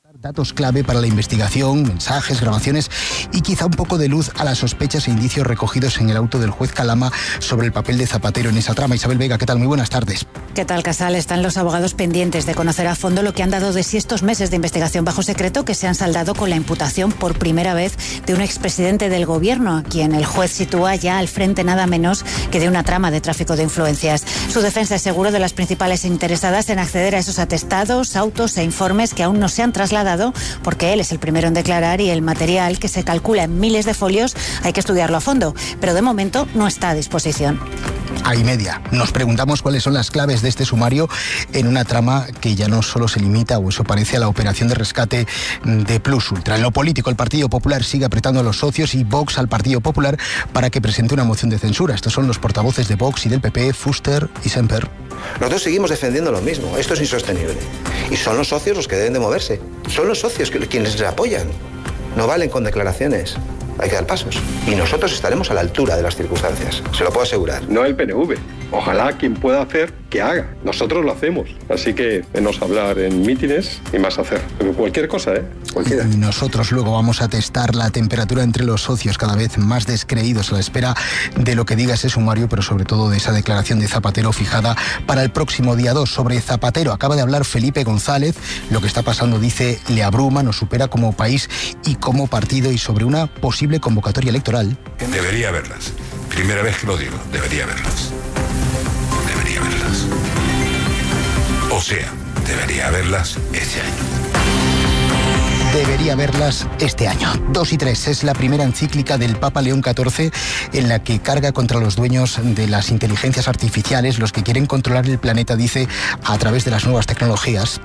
Datos clave para la investigación, mensajes, grabaciones y quizá un poco de luz a las sospechas e indicios recogidos en el auto del juez Calama sobre el papel de Zapatero en esa trama. Isabel Vega, ¿qué tal? Muy buenas tardes. ¿Qué tal, Casal? Están los abogados pendientes de conocer a fondo lo que han dado de sí estos meses de investigación bajo secreto que se han saldado con la imputación por primera vez de un expresidente del gobierno, a quien el juez sitúa ya al frente nada menos que de una trama de tráfico de influencias. Su defensa es seguro de las principales interesadas en acceder a esos atestados, autos e informes que aún no se han trasladado porque él es el primero en declarar y el material, que se calcula en miles de folios, hay que estudiarlo a fondo, pero de momento no está a disposición. A y media. Nos preguntamos cuáles son las claves de este sumario en una trama que ya no solo se limita, o eso parece, a la operación de rescate de Plus Ultra. En lo político, el Partido Popular sigue apretando a los socios y Vox al Partido Popular para que presente una moción de censura. Estos son los portavoces de Vox y del PP, Fuster y Semper. Nosotros seguimos defendiendo lo mismo. Esto es insostenible. Y son los socios los que deben de moverse. Son los socios quienes les apoyan. No valen con declaraciones. Hay que dar pasos. Y nosotros estaremos a la altura de las circunstancias. Se lo puedo asegurar. No el PNV. Ojalá quien pueda hacer, que haga. Nosotros lo hacemos. Así que menos hablar en mítines y más hacer. Pero cualquier cosa, Cualquiera. Y nosotros luego vamos a testar la temperatura entre los socios, cada vez más descreídos a la espera de lo que diga ese sumario, pero sobre todo de esa declaración de Zapatero fijada para el próximo día 2. Sobre Zapatero acaba de hablar Felipe González. Lo que está pasando, dice, le abruma, nos supera como país y como partido, y sobre una posible convocatoria electoral. Debería haberlas. Primera vez que lo digo, debería haberlas. Debería haberlas. O sea, debería haberlas este año. Debería verlas este año. 2 y 3 es la primera encíclica del Papa León XIV en la que carga contra los dueños de las inteligencias artificiales, los que quieren controlar el planeta, dice, a través de las nuevas tecnologías.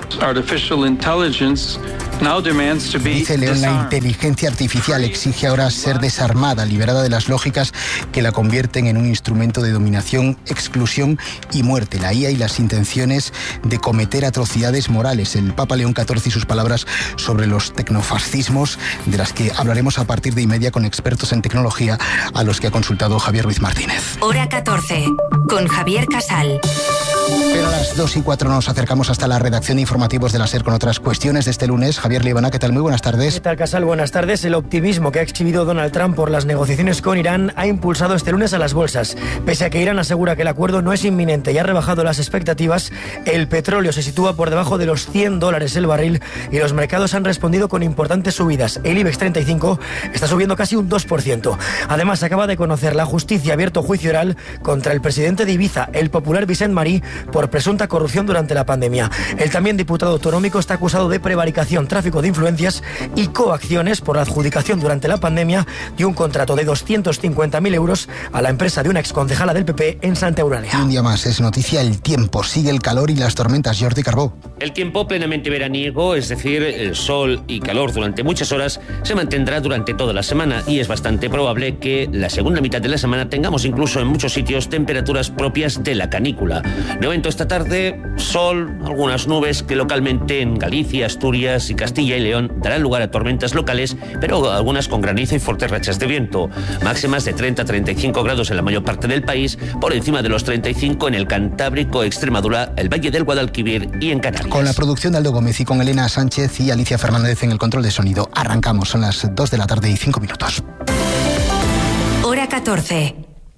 Dice León, la inteligencia artificial exige ahora ser desarmada, liberada de las lógicas que la convierten en un instrumento de dominación, exclusión y muerte. La IA y las intenciones de cometer atrocidades morales. El Papa León XIV y sus palabras sobre los tecnofascismos, de las que hablaremos a partir de y media con expertos en tecnología, a los que ha consultado Javier Ruiz Martínez. Hora 14, con Javier Casal. Pero a las 2 y 4 nos acercamos hasta la redacción de informativos de la SER con otras cuestiones de este lunes. Javier Líbana, ¿qué tal? Muy buenas tardes. ¿Qué tal, Casal? Buenas tardes. El optimismo que ha exhibido Donald Trump por las negociaciones con Irán ha impulsado este lunes a las bolsas. Pese a que Irán asegura que el acuerdo no es inminente y ha rebajado las expectativas, el petróleo se sitúa por debajo de los $100 el barril y los mercados han respondido con importantes subidas. El IBEX 35 está subiendo casi un 2%. Además, acaba de conocer la justicia abierto juicio oral contra el presidente de Ibiza, el popular Vicent Marí, por presunta corrupción durante la pandemia. El también diputado autonómico está acusado de prevaricación, tráfico de influencias y coacciones por la adjudicación durante la pandemia de un contrato de 250.000 euros a la empresa de una exconcejala del PP en Santa Eulalia. Un día más es noticia el tiempo. Sigue el calor y las tormentas. Jordi Carbó. El tiempo plenamente veraniego, es decir, el sol y calor durante muchas horas, se mantendrá durante toda la semana y es bastante probable que la segunda mitad de la semana tengamos incluso en muchos sitios temperaturas propias de la canícula. De momento esta tarde, sol, algunas nubes que localmente en Galicia, Asturias y Castilla y León darán lugar a tormentas locales, pero algunas con granizo y fuertes rachas de viento. Máximas de 30 a 35 grados en la mayor parte del país, por encima de los 35 en el Cantábrico, Extremadura, el Valle del Guadalquivir y en Canarias. Con la producción de Aldo Gómez y con Elena Sánchez y Alicia Fernández en el control de sonido. Arrancamos, son las 2 de la tarde y 5 minutos. Hora 14.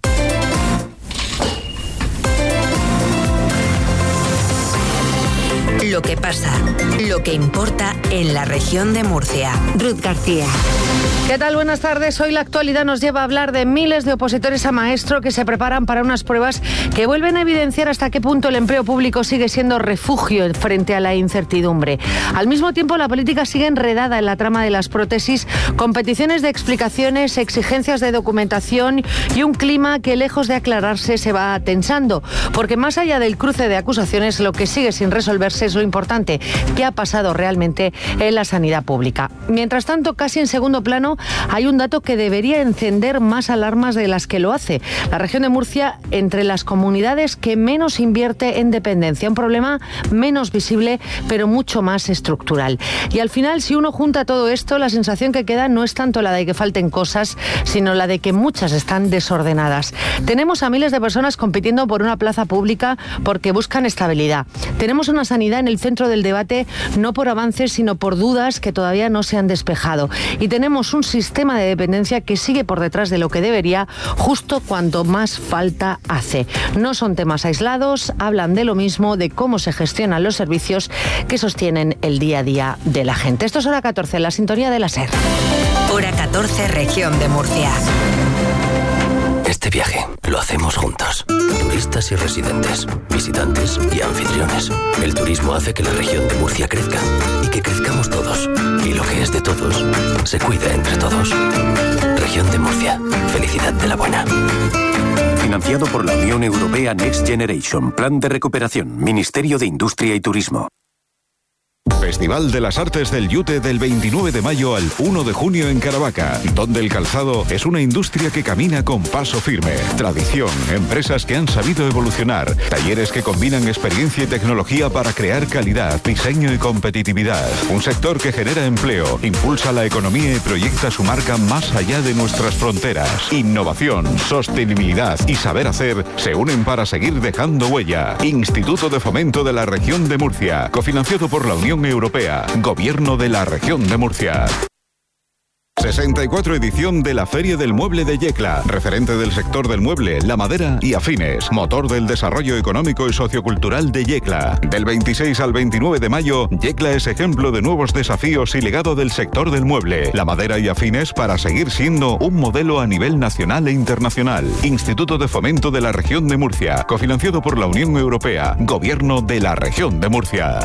Lo que pasa, lo que importa en la región de Murcia. Ruth García. ¿Qué tal? Buenas tardes. Hoy la actualidad nos lleva a hablar de miles de opositores a maestro que se preparan para unas pruebas que vuelven a evidenciar hasta qué punto el empleo público sigue siendo refugio frente a la incertidumbre. Al mismo tiempo, la política sigue enredada en la trama de las prótesis, con peticiones de explicaciones, exigencias de documentación y un clima que, lejos de aclararse, se va tensando. Porque más allá del cruce de acusaciones, lo que sigue sin resolverse es lo importante, qué ha pasado realmente en la sanidad pública. Mientras tanto, casi en segundo plano, hay un dato que debería encender más alarmas de las que lo hace. La región de Murcia, entre las comunidades que menos invierte en dependencia, un problema menos visible, pero mucho más estructural. Y al final, si uno junta todo esto, la sensación que queda no es tanto la de que falten cosas, sino la de que muchas están desordenadas. Tenemos a miles de personas compitiendo por una plaza pública porque buscan estabilidad. Tenemos una sanidad en el centro del debate, no por avances, sino por dudas que todavía no se han despejado. Y tenemos un sistema de dependencia que sigue por detrás de lo que debería, justo cuando más falta hace. No son temas aislados, hablan de lo mismo, de cómo se gestionan los servicios que sostienen el día a día de la gente. Esto es Hora 14, la sintonía de la SER. Hora 14, región de Murcia. Este viaje lo hacemos juntos. Turistas y residentes, visitantes y anfitriones. El turismo hace que la región de Murcia crezca y que crezcamos todos. Y lo que es de todos, se cuida entre todos. Región de Murcia. Felicidad de la buena. Financiado por la Unión Europea Next Generation. Plan de recuperación. Ministerio de Industria y Turismo. Festival de las Artes del Yute del 29 de mayo al 1 de junio en Caravaca, donde el calzado es una industria que camina con paso firme. Tradición, empresas que han sabido evolucionar, talleres que combinan experiencia y tecnología para crear calidad, diseño y competitividad. Un sector que genera empleo, impulsa la economía y proyecta su marca más allá de nuestras fronteras. Innovación, sostenibilidad y saber hacer se unen para seguir dejando huella. Instituto de Fomento de la Región de Murcia, cofinanciado por la Unión Europea, Gobierno de la Región de Murcia. 64 edición de la Feria del Mueble de Yecla, referente del sector del mueble, la madera y afines, motor del desarrollo económico y sociocultural de Yecla. Del 26 al 29 de mayo, Yecla es ejemplo de nuevos desafíos y legado del sector del mueble, la madera y afines para seguir siendo un modelo a nivel nacional e internacional. Instituto de Fomento de la Región de Murcia, cofinanciado por la Unión Europea, Gobierno de la Región de Murcia.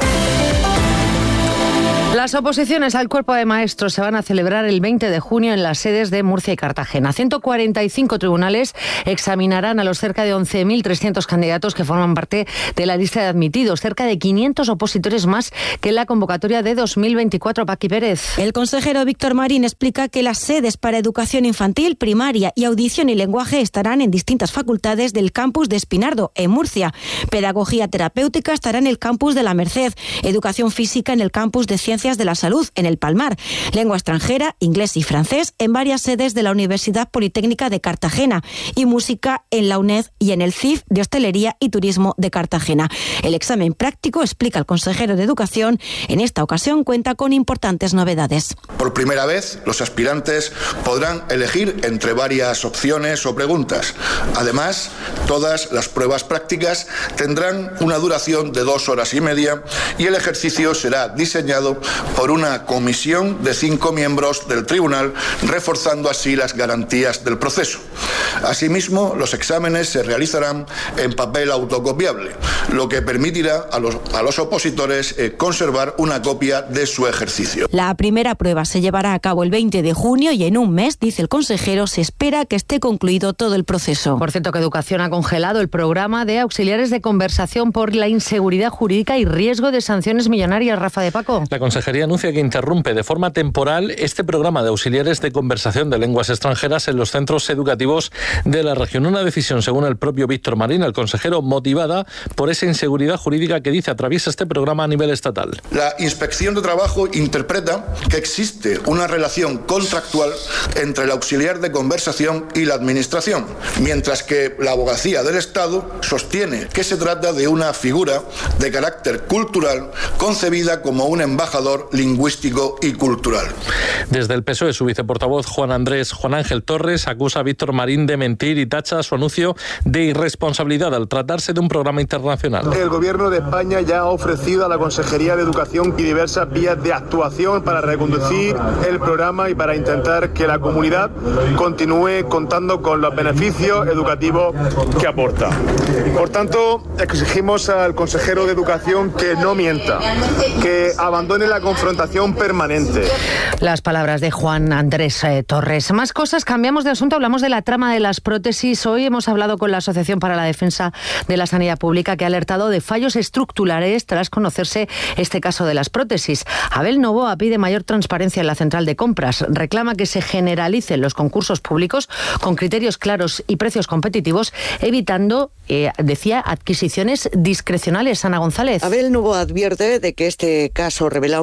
Las oposiciones al cuerpo de maestros se van a celebrar el 20 de junio en las sedes de Murcia y Cartagena. 145 tribunales examinarán a los cerca de 11.300 candidatos que forman parte de la lista de admitidos, cerca de 500 opositores más que en la convocatoria de 2024. Paqui Pérez. El consejero Víctor Marín explica que las sedes para educación infantil, primaria y audición y lenguaje estarán en distintas facultades del campus de Espinardo, en Murcia. Pedagogía terapéutica estará en el campus de La Merced, educación física en el campus de Ciencias de la Salud, en el Palmar, lengua extranjera, inglés y francés en varias sedes de la Universidad Politécnica de Cartagena y música en la UNED y en el CIF de Hostelería y Turismo de Cartagena. El examen práctico, explica el consejero de Educación, en esta ocasión cuenta con importantes novedades. Por primera vez, los aspirantes podrán elegir entre varias opciones o preguntas. Además, todas las pruebas prácticas tendrán una duración de 2 horas y media y el ejercicio será diseñado por una comisión de 5 miembros del tribunal, reforzando así las garantías del proceso. Asimismo, los exámenes se realizarán en papel autocopiable, lo que permitirá a los opositores conservar una copia de su ejercicio. La primera prueba se llevará a cabo el 20 de junio y en un mes, dice el consejero, se espera que esté concluido todo el proceso. Por cierto, que Educación ha congelado el programa de auxiliares de conversación por la inseguridad jurídica y riesgo de sanciones millonarias. Rafa de Paco. La Consejería anuncia que interrumpe de forma temporal este programa de auxiliares de conversación de lenguas extranjeras en los centros educativos de la región. Una decisión, según el propio Víctor Marín, el consejero, motivada por esa inseguridad jurídica que dice atraviesa este programa a nivel estatal. La Inspección de Trabajo interpreta que existe una relación contractual entre el auxiliar de conversación y la Administración, mientras que la Abogacía del Estado sostiene que se trata de una figura de carácter cultural concebida como un embajador lingüístico y cultural. Desde el PSOE, su viceportavoz Juan Ángel Torres acusa a Víctor Marín de mentir y tacha su anuncio de irresponsabilidad al tratarse de un programa internacional. El Gobierno de España ya ha ofrecido a la Consejería de Educación diversas vías de actuación para reconducir el programa y para intentar que la comunidad continúe contando con los beneficios educativos que aporta. Por tanto, exigimos al consejero de Educación que no mienta, que abandone la confrontación permanente. Las palabras de Juan Andrés Torres. Más cosas, cambiamos de asunto, hablamos de la trama de las prótesis. Hoy hemos hablado con la Asociación para la Defensa de la Sanidad Pública, que ha alertado de fallos estructurales tras conocerse este caso de las prótesis. Abel Novoa pide mayor transparencia en la central de compras. Reclama que se generalicen los concursos públicos con criterios claros y precios competitivos, evitando, decía, adquisiciones discrecionales. Ana González. Abel Novoa advierte de que este caso revela un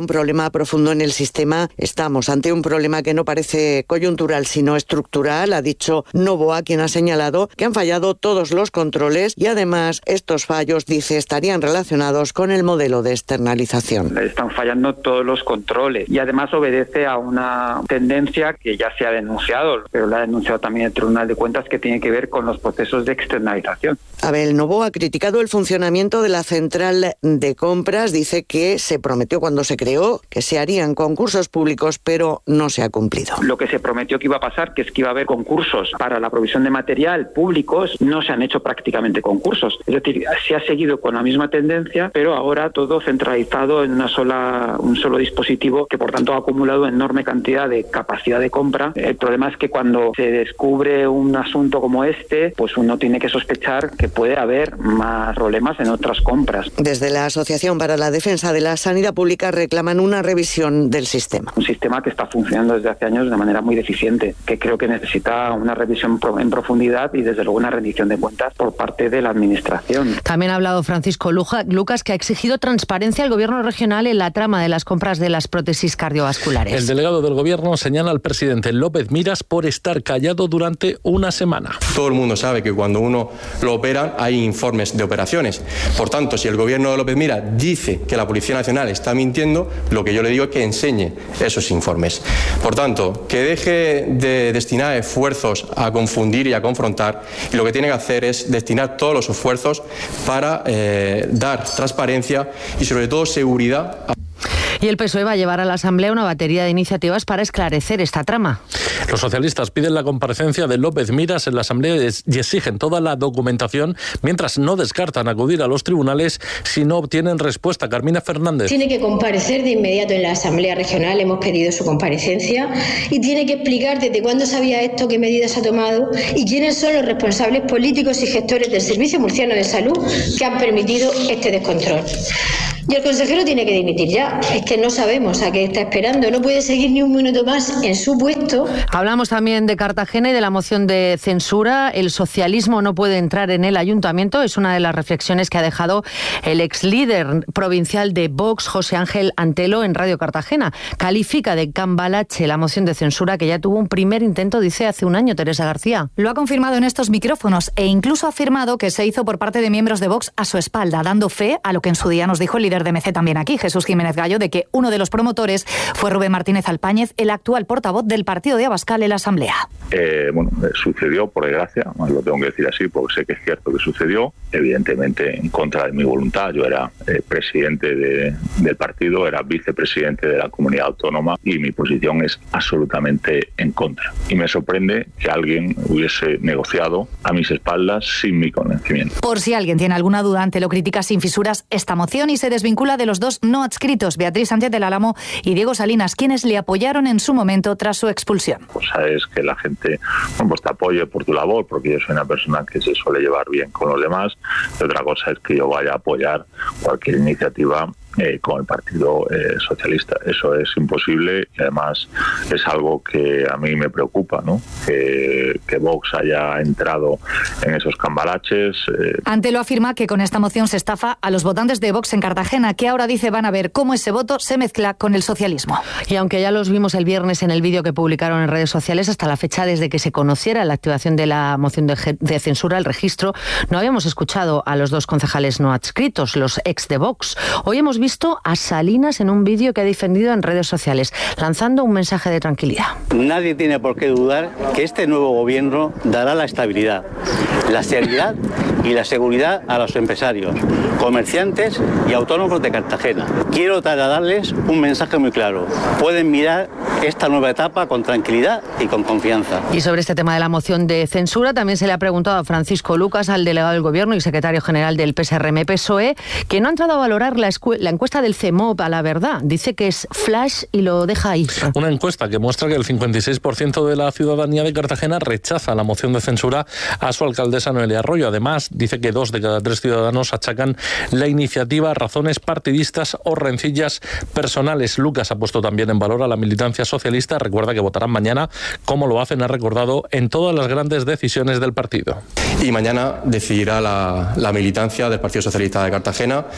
un problema profundo en el sistema. Estamos ante un problema que no parece coyuntural, sino estructural, ha dicho Novoa, quien ha señalado que han fallado todos los controles y además estos fallos, dice, estarían relacionados con el modelo de externalización. Están fallando todos los controles y además obedece a una tendencia que ya se ha denunciado, pero la ha denunciado también el Tribunal de Cuentas, que tiene que ver con los procesos de externalización. Abel Novoa ha criticado el funcionamiento de la central de compras, dice que se prometió cuando se creó que se harían concursos públicos, pero no se ha cumplido. Lo que se prometió que iba a pasar, que es que iba a haber concursos para la provisión de material públicos, no se han hecho prácticamente concursos. Es decir, se ha seguido con la misma tendencia, pero ahora todo centralizado en un solo dispositivo que por tanto ha acumulado enorme cantidad de capacidad de compra. El problema es que cuando se descubre un asunto como este, pues uno tiene que sospechar que puede haber más problemas en otras compras. Desde la Asociación para la Defensa de la Sanidad Pública reclaman una revisión del sistema. Un sistema que está funcionando desde hace años de manera muy deficiente, que creo que necesita una revisión en profundidad y desde luego una rendición de cuentas por parte de la Administración. También ha hablado Francisco Lucas, que ha exigido transparencia al Gobierno regional en la trama de las compras de las prótesis cardiovasculares. El delegado del Gobierno señala al presidente López Miras por estar callado durante una semana. Todo el mundo sabe que cuando uno lo opera hay informes de operaciones. Por tanto, si el Gobierno de López Miras dice que la Policía Nacional está mintiendo, lo que yo le digo es que enseñe esos informes. Por tanto, que deje de destinar esfuerzos a confundir y a confrontar, y lo que tiene que hacer es destinar todos los esfuerzos para dar transparencia y sobre todo seguridad. Y el PSOE va a llevar a la Asamblea una batería de iniciativas para esclarecer esta trama. Los socialistas piden la comparecencia de López Miras en la Asamblea y exigen toda la documentación, mientras no descartan acudir a los tribunales si no obtienen respuesta. Carmina Fernández. Tiene que comparecer de inmediato en la Asamblea Regional, hemos pedido su comparecencia, y tiene que explicar desde cuándo sabía esto, qué medidas ha tomado y quiénes son los responsables políticos y gestores del Servicio Murciano de Salud que han permitido este descontrol. Y el consejero tiene que dimitir ya. Es que no sabemos a qué está esperando. No puede seguir ni un minuto más en su puesto. Hablamos también de Cartagena y de la moción de censura. El socialismo no puede entrar en el ayuntamiento. Es una de las reflexiones que ha dejado el ex líder provincial de Vox, José Ángel Antelo, en Radio Cartagena. Califica de cambalache la moción de censura, que ya tuvo un primer intento, dice, hace un año. Teresa García. Lo ha confirmado en estos micrófonos e incluso ha afirmado que se hizo por parte de miembros de Vox a su espalda, dando fe a lo que en su día nos dijo el líder de MC también aquí, Jesús Jiménez Gallo, de que uno de los promotores fue Rubén Martínez Alpáñez, el actual portavoz del partido de Abascal en la Asamblea. Sucedió, por desgracia, lo tengo que decir así porque sé que es cierto que sucedió, evidentemente en contra de mi voluntad. Yo era presidente del partido, era vicepresidente de la comunidad autónoma y mi posición es absolutamente en contra. Y me sorprende que alguien hubiese negociado a mis espaldas sin mi conocimiento. Por si alguien tiene alguna duda, Antelo critica sin fisuras esta moción y se desvincula de los dos no adscritos, Beatriz Sánchez del Álamo y Diego Salinas, quienes le apoyaron en su momento tras su expulsión. Pues sabes que la gente pues te apoye por tu labor, porque yo soy una persona que se suele llevar bien con los demás. Y otra cosa es que yo vaya a apoyar cualquier iniciativa con el Partido Socialista. Eso es imposible y además es algo que a mí me preocupa, ¿no? Que Vox haya entrado en esos cambalaches. Antelo afirma que con esta moción se estafa a los votantes de Vox en Cartagena, que ahora dice van a ver cómo ese voto se mezcla con el socialismo. Y aunque ya los vimos el viernes en el vídeo que publicaron en redes sociales, hasta la fecha, desde que se conociera la activación de la moción de censura, el registro, no habíamos escuchado a los dos concejales no adscritos, los ex de Vox. Hoy hemos visto a Salinas en un vídeo que ha difundido en redes sociales, lanzando un mensaje de tranquilidad. Nadie tiene por qué dudar que este nuevo gobierno dará la estabilidad, la seriedad y la seguridad a los empresarios, comerciantes y autónomos de Cartagena. Quiero trasladarles un mensaje muy claro. Pueden mirar esta nueva etapa con tranquilidad y con confianza. Y sobre este tema de la moción de censura también se le ha preguntado a Francisco Lucas, al delegado del Gobierno y secretario general del PSRM-PSOE, que no ha entrado a valorar la encuesta del CEMOP a la verdad. Dice que es flash y lo deja ahí. Una encuesta que muestra que el 56% de la ciudadanía de Cartagena rechaza la moción de censura a su alcaldesa Noelia Arroyo. Además, dice que 2 de cada 3 ciudadanos achacan la iniciativa a razones partidistas o rencillas personales. Lucas ha puesto también en valor a la militancia social Socialista. Recuerda que votarán mañana, como lo hacen, ha recordado, en todas las grandes decisiones del partido. Y mañana decidirá la militancia del Partido Socialista de Cartagena.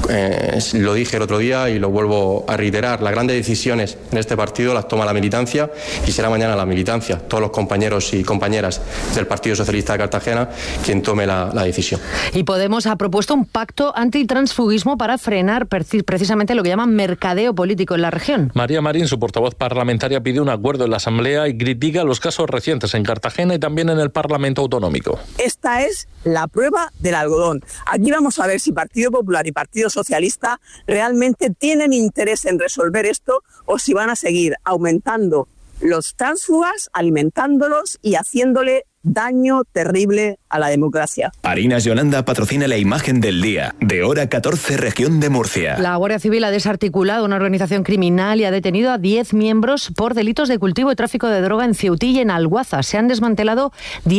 Lo dije el otro día y lo vuelvo a reiterar. Las grandes decisiones en este partido las toma la militancia y será mañana la militancia, todos los compañeros y compañeras del Partido Socialista de Cartagena, quien tome la decisión. Y Podemos ha propuesto un pacto antitransfugismo para frenar precisamente lo que llaman mercadeo político en la región. María Marín, su portavoz parlamentaria, pide un acuerdo en la Asamblea y critica los casos recientes en Cartagena y también en el Parlamento Autonómico. Esta es la prueba del algodón. Aquí vamos a ver si Partido Popular y Partido Socialista realmente tienen interés en resolver esto o si van a seguir aumentando los tránsfugas, alimentándolos y haciéndole daño terrible a la democracia. Harinas Yolanda patrocina la imagen del día, de Hora 14, región de Murcia. La Guardia Civil ha desarticulado una organización criminal y ha detenido a 10 miembros por delitos de cultivo y tráfico de droga en Ceutí y en Alguaza. Se han desmantelado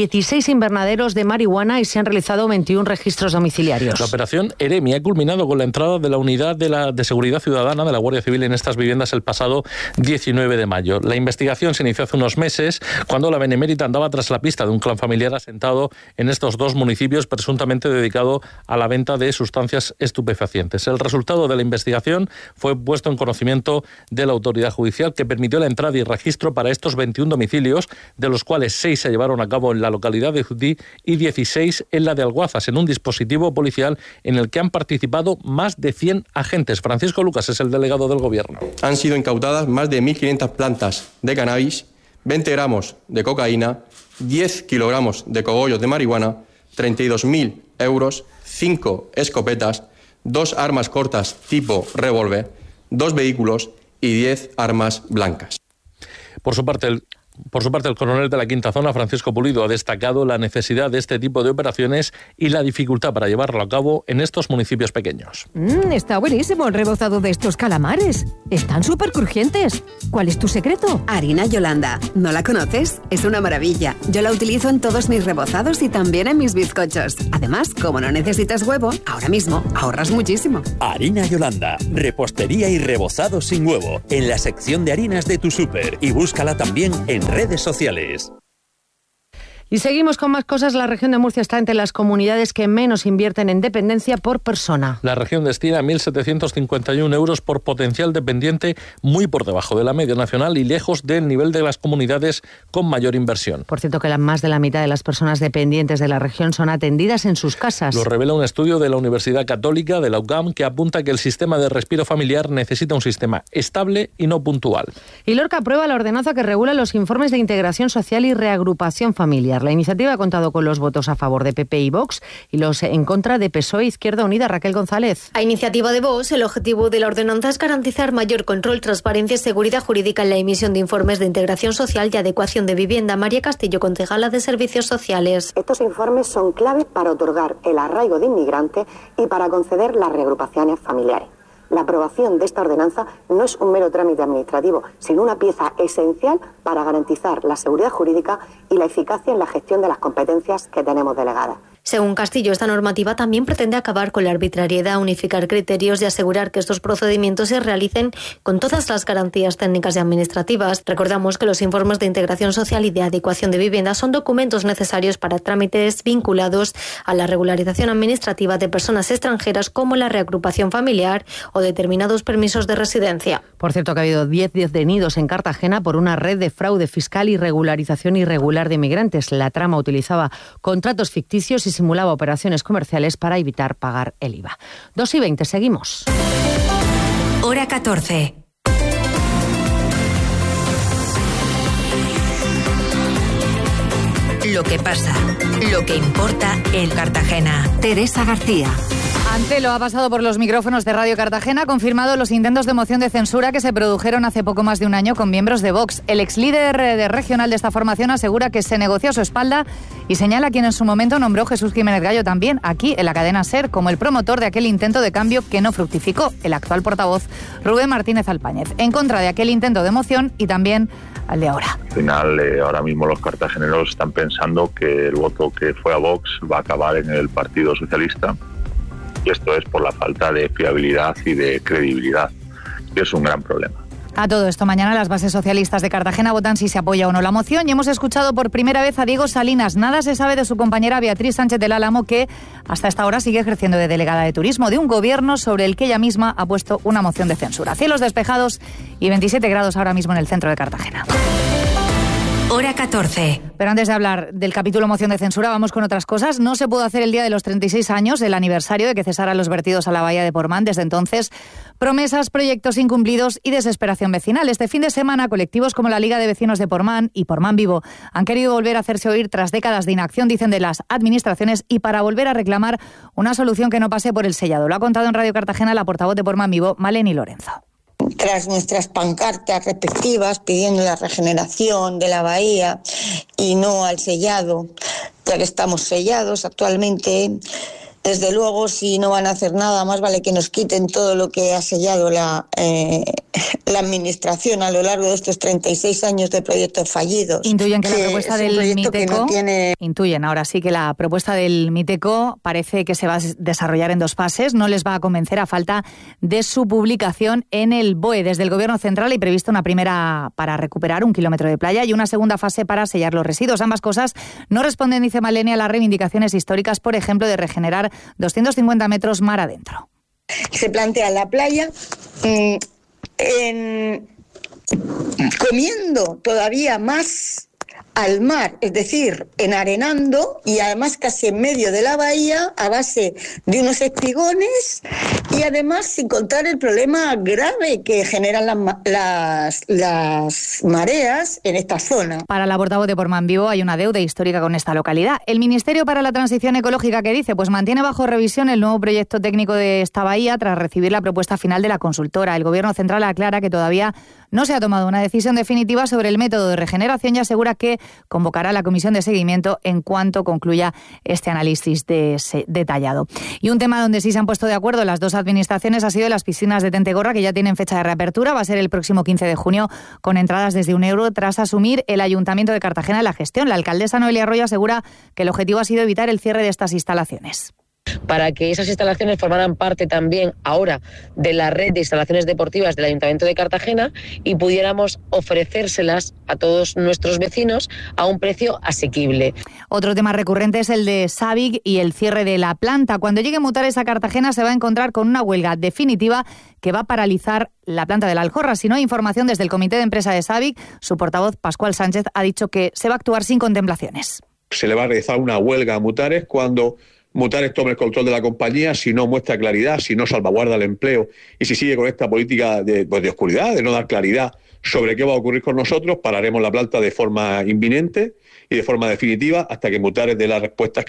16 invernaderos de marihuana y se han realizado 21 registros domiciliarios. La operación Eremi ha culminado con la entrada de la unidad de seguridad ciudadana de la Guardia Civil en estas viviendas el pasado 19 de mayo. La investigación se inició hace unos meses cuando la Benemérita andaba tras la pista de un clan familiar asentado en estos dos municipios, presuntamente dedicado a la venta de sustancias estupefacientes. El resultado de la investigación fue puesto en conocimiento de la autoridad judicial, que permitió la entrada y registro para estos 21 domicilios, de los cuales 6 se llevaron a cabo en la localidad de Ceutí y 16 en la de Alguazas, en un dispositivo policial en el que han participado más de 100 agentes. Francisco Lucas es el delegado del Gobierno. Han sido incautadas más de 1.500 plantas de cannabis, 20 gramos de cocaína, 10 kilogramos de cogollos de marihuana, 32.000 euros, 5 escopetas, 2 armas cortas tipo revólver, 2 vehículos y 10 armas blancas. Por su parte, el coronel de la Quinta Zona, Francisco Pulido, ha destacado la necesidad de este tipo de operaciones y la dificultad para llevarlo a cabo en estos municipios pequeños. Está buenísimo el rebozado de estos calamares. Están súper crujientes. ¿Cuál es tu secreto? Harina Yolanda. ¿No la conoces? Es una maravilla. Yo la utilizo en todos mis rebozados y también en mis bizcochos. Además, como no necesitas huevo, ahora mismo ahorras muchísimo. Harina Yolanda. Repostería y rebozado sin huevo. En la sección de harinas de tu súper. Y búscala también en redes sociales. Y seguimos con más cosas. La región de Murcia está entre las comunidades que menos invierten en dependencia por persona. La región destina 1.751 euros por potencial dependiente, muy por debajo de la media nacional y lejos del nivel de las comunidades con mayor inversión. Por cierto, que más de la mitad de las personas dependientes de la región son atendidas en sus casas. Lo revela un estudio de la Universidad Católica de la UCAM, que apunta que el sistema de respiro familiar necesita un sistema estable y no puntual. Y Lorca aprueba la ordenanza que regula los informes de integración social y reagrupación familiar. La iniciativa ha contado con los votos a favor de PP y Vox y los en contra de PSOE e Izquierda Unida. Raquel González. A iniciativa de Vox, el objetivo de la ordenanza es garantizar mayor control, transparencia y seguridad jurídica en la emisión de informes de integración social y adecuación de vivienda. María Castillo, concejala de Servicios Sociales. Estos informes son clave para otorgar el arraigo de inmigrante y para conceder las reagrupaciones familiares. La aprobación de esta ordenanza no es un mero trámite administrativo, sino una pieza esencial para garantizar la seguridad jurídica y la eficacia en la gestión de las competencias que tenemos delegadas. Según Castillo, esta normativa también pretende acabar con la arbitrariedad, unificar criterios y asegurar que estos procedimientos se realicen con todas las garantías técnicas y administrativas. Recordamos que los informes de integración social y de adecuación de vivienda son documentos necesarios para trámites vinculados a la regularización administrativa de personas extranjeras, como la reagrupación familiar o determinados permisos de residencia. Por cierto, que ha habido 10 detenidos en Cartagena por una red de fraude fiscal y regularización irregular de migrantes. La trama utilizaba contratos ficticios y simulaba operaciones comerciales para evitar pagar el IVA. 2:20, seguimos. Hora 14. Lo que pasa, lo que importa en Cartagena. Teresa García. Antelo ha pasado por los micrófonos de Radio Cartagena, ha confirmado los intentos de moción de censura que se produjeron hace poco más de un año con miembros de Vox. El ex líder regional de esta formación asegura que se negoció a su espalda y señala a quien en su momento nombró Jesús Jiménez Gallo también, aquí en la cadena SER, como el promotor de aquel intento de cambio que no fructificó, el actual portavoz Rubén Martínez Alpáñez, en contra de aquel intento de moción y también al de ahora. Al final, ahora mismo los cartageneros están pensando que el voto que fue a Vox va a acabar en el Partido Socialista. Y esto es por la falta de fiabilidad y de credibilidad, que es un gran problema. A todo esto, mañana las bases socialistas de Cartagena votan si se apoya o no la moción y hemos escuchado por primera vez a Diego Salinas. Nada se sabe de su compañera Beatriz Sánchez del Álamo, que hasta esta hora sigue ejerciendo de delegada de turismo de un gobierno sobre el que ella misma ha puesto una moción de censura. Cielos despejados y 27 grados ahora mismo en el centro de Cartagena. Hora 14. Pero antes de hablar del capítulo moción de censura, vamos con otras cosas. No se pudo hacer el día de los 36 años, el aniversario de que cesaran los vertidos a la bahía de Portmán. Desde entonces, promesas, proyectos incumplidos y desesperación vecinal. Este fin de semana, colectivos como la Liga de Vecinos de Portmán y Portmán Vivo han querido volver a hacerse oír tras décadas de inacción, dicen, de las administraciones y para volver a reclamar una solución que no pase por el sellado. Lo ha contado en Radio Cartagena la portavoz de Portmán Vivo, Maleni Lorenzo. Tras nuestras pancartas respectivas pidiendo la regeneración de la bahía y no al sellado, ya que estamos sellados actualmente, desde luego, si no van a hacer nada, más vale que nos quiten todo lo que ha sellado la administración a lo largo de estos 36 años de proyectos fallidos. Intuyen que la propuesta del Miteco, intuyen ahora sí que la propuesta del Miteco parece que se va a desarrollar en dos fases. No les va a convencer a falta de su publicación en el BOE. Desde el Gobierno Central hay previsto una primera para recuperar 1 kilómetro de playa y una segunda fase para sellar los residuos. Ambas cosas no responden, dice Maleni, a las reivindicaciones históricas, por ejemplo, de regenerar 250 metros mar adentro. Se plantea la playa comiendo todavía más al mar, es decir, enarenando y además casi en medio de la bahía a base de unos espigones y además sin contar el problema grave que generan las mareas en esta zona. Para la portavoz de Portmán Vivo hay una deuda histórica con esta localidad. El Ministerio para la Transición Ecológica, ¿qué dice? Pues mantiene bajo revisión el nuevo proyecto técnico de esta bahía tras recibir la propuesta final de la consultora. El Gobierno Central aclara que todavía no se ha tomado una decisión definitiva sobre el método de regeneración y asegura que convocará a la comisión de seguimiento en cuanto concluya este análisis detallado. Y un tema donde sí se han puesto de acuerdo las dos administraciones ha sido las piscinas de Tentegorra, que ya tienen fecha de reapertura. Va a ser el próximo 15 de junio con entradas desde €1 tras asumir el Ayuntamiento de Cartagena la gestión. La alcaldesa Noelia Arroyo asegura que el objetivo ha sido evitar el cierre de estas instalaciones. Para que esas instalaciones formaran parte también ahora de la red de instalaciones deportivas del Ayuntamiento de Cartagena y pudiéramos ofrecérselas a todos nuestros vecinos a un precio asequible. Otro tema recurrente es el de SABIC y el cierre de la planta. Cuando llegue Mutares a Cartagena se va a encontrar con una huelga definitiva que va a paralizar la planta de la Aljorra. Si no hay información desde el Comité de Empresa de SABIC, su portavoz Pascual Sánchez ha dicho que se va a actuar sin contemplaciones. Se le va a realizar una huelga a Mutares cuando Mutares tome el control de la compañía, si no muestra claridad, si no salvaguarda el empleo y si sigue con esta política de oscuridad, de no dar claridad sobre qué va a ocurrir con nosotros. Pararemos la planta de forma inminente y de forma definitiva hasta que Mutares dé las respuestas